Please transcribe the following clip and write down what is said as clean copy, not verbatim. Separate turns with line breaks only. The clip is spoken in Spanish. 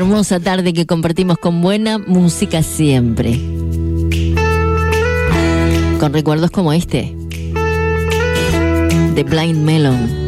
hermosa tarde que compartimos con buena música siempre. Con recuerdos como este, de Blind Melon.